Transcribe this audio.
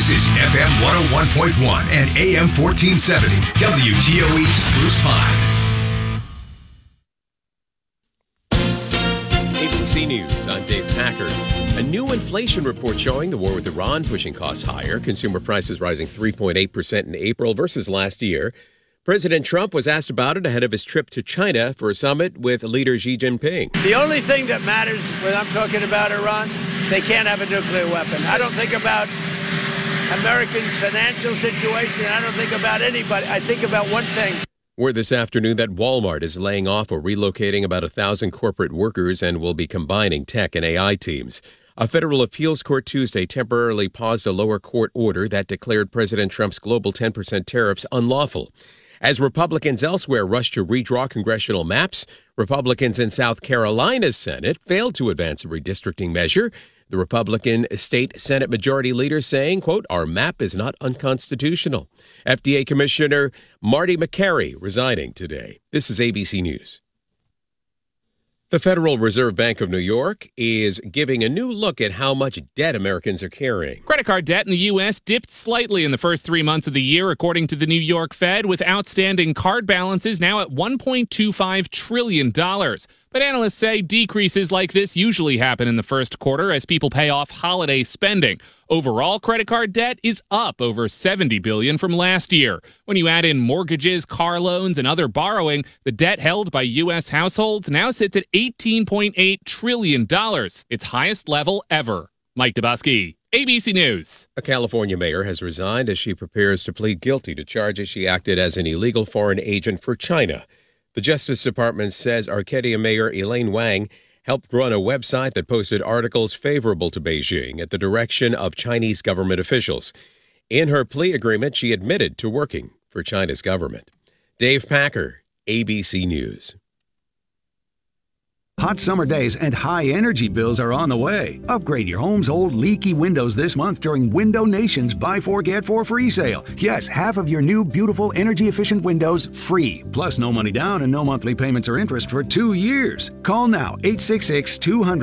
This is FM 101.1 and AM 1470. WTOE Spruce Pine. ABC News, I'm Dave Packard. A new inflation report showing the war with Iran pushing costs higher. Consumer prices rising 3.8% in April versus last year. President Trump was asked about it ahead of his trip to China for a summit with leader Xi Jinping. The only thing that matters when I'm talking about Iran, they can't have a nuclear weapon. I don't think about Americans' financial situation. I don't think about anybody. I think about one thing. Word this afternoon that Walmart is laying off or relocating about 1,000 corporate workers and will be combining tech and AI teams. A federal appeals court Tuesday temporarily paused a lower court order that declared President Trump's global 10% tariffs unlawful. As Republicans elsewhere rush to redraw congressional maps, Republicans in South Carolina's Senate failed to advance a redistricting measure. The Republican state Senate Majority Leader saying, quote, "Our map is not unconstitutional." FDA Commissioner Marty Makary resigning today. This is ABC News. The Federal Reserve Bank of New York is giving a new look at how much debt Americans are carrying. Credit card debt in the U.S. dipped slightly in the first 3 months of the year, according to the New York Fed, with outstanding card balances now at $1.25 trillion. But analysts say decreases like this usually happen in the first quarter as people pay off holiday spending. Overall, credit card debt is up over $70 billion from last year. When you add in mortgages, car loans, and other borrowing, the debt held by U.S. households now sits at $18.8 trillion, its highest level ever. Mike Dubosky, ABC News. A California mayor has resigned as she prepares to plead guilty to charges she acted as an illegal foreign agent for China. The Justice Department says Arcadia Mayor Elaine Wang helped run a website that posted articles favorable to Beijing at the direction of Chinese government officials. In her plea agreement, she admitted to working for China's government. Dave Packer, ABC News. Hot summer days and high energy bills are on the way. Upgrade your home's old leaky windows this month during Window Nation's Buy 4 Get 4 free sale. Yes, half of your new beautiful energy efficient windows free. Plus no money down and no monthly payments or interest for 2 years. Call now 866-200